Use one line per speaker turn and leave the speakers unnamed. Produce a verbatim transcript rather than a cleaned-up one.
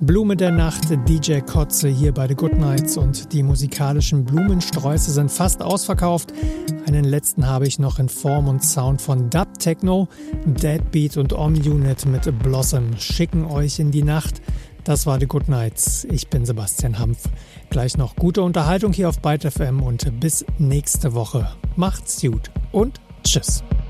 Blume der Nacht, D J Kotze hier bei The Good Nights und die musikalischen Blumensträuße sind fast ausverkauft. Einen letzten habe ich noch in Form und Sound von Dub Techno, Deadbeat und Om Unit mit Blossom schicken euch in die Nacht. Das war The Good Nights. Ich bin Sebastian Hampf. Gleich noch gute Unterhaltung hier auf Byte F M und bis nächste Woche. Macht's gut und tschüss.